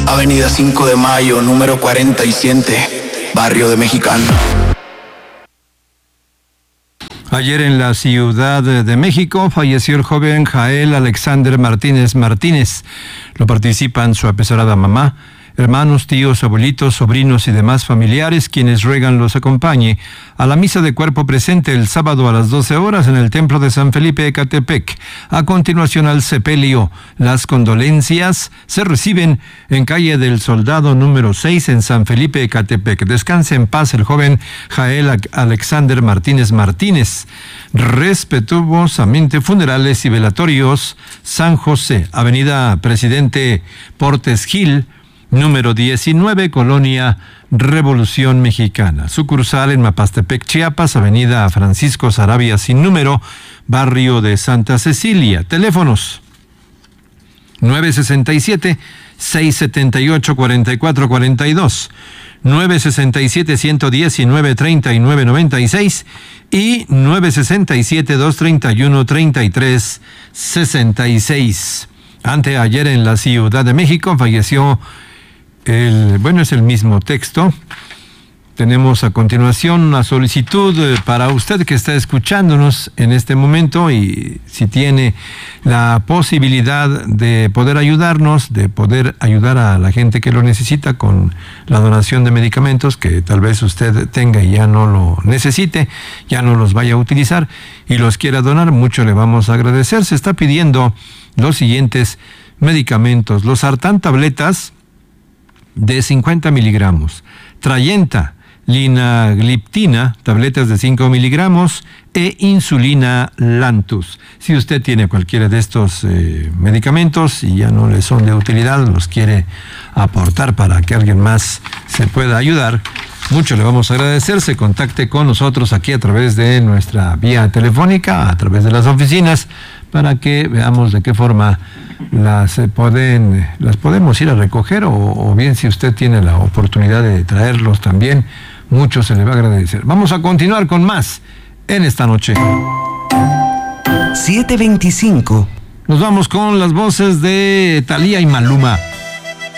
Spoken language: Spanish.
Avenida 5 de Mayo, número 47, Barrio de Mexicano. Ayer en la Ciudad de México falleció el joven Jael Alexander Martínez Martínez. Lo participan su apesorada mamá, hermanos, tíos, abuelitos, sobrinos y demás familiares, quienes ruegan los acompañe a la misa de cuerpo presente el sábado a las 12 horas en el Templo de San Felipe Ecatepec. A continuación al sepelio. Las condolencias se reciben en calle del Soldado número 6 en San Felipe Ecatepec. Descanse en paz el joven Jael Alexander Martínez Martínez. Respetuosamente, funerales y velatorios, San José, Avenida Presidente Portes Gil, número 19, Colonia Revolución Mexicana. Sucursal en Mapastepec, Chiapas, Avenida Francisco Sarabia sin número, Barrio de Santa Cecilia. Teléfonos 967-678-4442, 967-119-3996 y 967-231-3366. Anteayer en la Ciudad de México falleció es el mismo texto. Tenemos a continuación una solicitud para usted que está escuchándonos en este momento y si tiene la posibilidad de poder ayudarnos, de poder ayudar a la gente que lo necesita con la donación de medicamentos que tal vez usted tenga y ya no lo necesite, ya no los vaya a utilizar y los quiera donar, mucho le vamos a agradecer. Se está pidiendo los siguientes medicamentos: los Sartán tabletas de 50 miligramos, Trayenta, linagliptina, tabletas de 5 miligramos e insulina Lantus. Si usted tiene cualquiera de estos medicamentos y ya no le son de utilidad, los quiere aportar para que alguien más se pueda ayudar, mucho le vamos a agradecer. Se contacte con nosotros aquí a través de nuestra vía telefónica, a través de las oficinas, para que veamos de qué forma las podemos ir a recoger o bien si usted tiene la oportunidad de traerlos también, mucho se le va a agradecer. Vamos a continuar con más en esta noche. 7:25. Nos vamos con las voces de Thalía y Maluma.